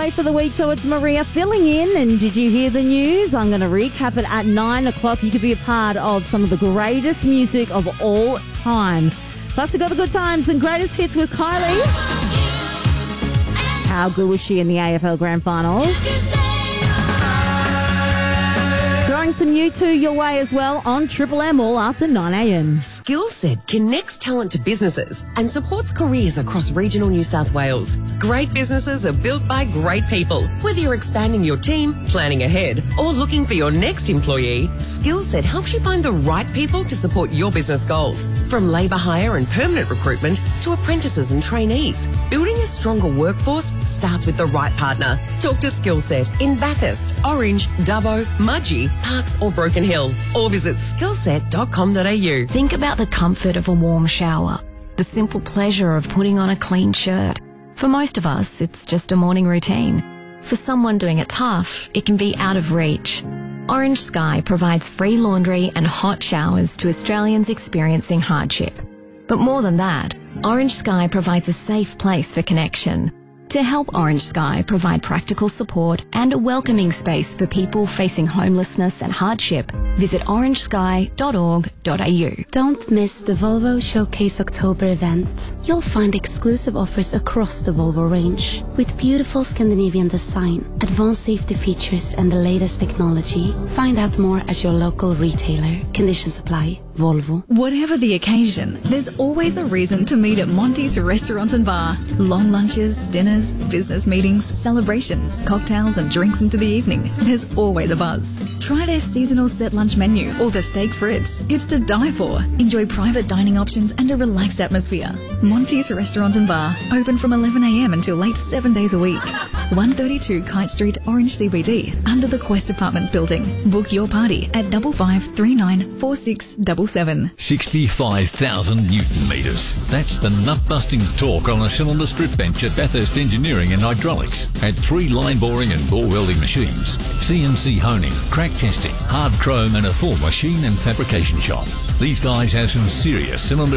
away for the week, so it's Maria filling in. And did you hear the news? I'm going to recap it at 9 o'clock. You could be a part of some of the greatest music of all time. Plus, we got the good times and greatest hits with Kylie. How good was she in the AFL Grand Finals? Throwing some U2 your way as well on Triple M all after 9 a.m. Skillset connects talent to businesses and supports careers across regional New South Wales. Great businesses are built by great people. Whether you're expanding your team, planning ahead, or looking for your next employee, Skillset helps you find the right people to support your business goals. From labour hire and permanent recruitment to apprentices and trainees, building a stronger workforce starts with the right partner. Talk to Skillset in Bathurst, Orange, Dubbo, Mudgee, Parks or Broken Hill, or visit skillset.com.au. Think about the comfort of a warm shower, the simple pleasure of putting on a clean shirt. For most of us, it's just a morning routine. For someone doing it tough, it can be out of reach. Orange Sky provides free laundry and hot showers to Australians experiencing hardship. But more than that, Orange Sky provides a safe place for connection. To help Orange Sky provide practical support and a welcoming space for people facing homelessness and hardship, visit orangesky.org.au. Don't miss the Volvo Showcase October event. You'll find exclusive offers across the Volvo range. With beautiful Scandinavian design, advanced safety features and the latest technology. Find out more at your local retailer. Conditions apply. Volvo. Whatever the occasion, there's always a reason to meet at Monty's Restaurant and Bar. Long lunches, dinners, business meetings, celebrations, cocktails and drinks into the evening. There's always a buzz. Try their seasonal set lunch menu or the steak frites. It's to die for. Enjoy private dining options and a relaxed atmosphere. Monty's Restaurant and Bar, open from 11 a.m. until late 7 days a week. 132 Kite Street, Orange CBD, under the Quest Apartments building. Book your party at 5539 4677. 65,000 Newton metres. That's the nut-busting torque on a cylinder strip bench at Bathurst Engineering and Hydraulics. At 3 line boring and bore welding machines, CNC honing, crack testing, hard chrome and a full machine and fabrication shop. These guys have some serious cylinder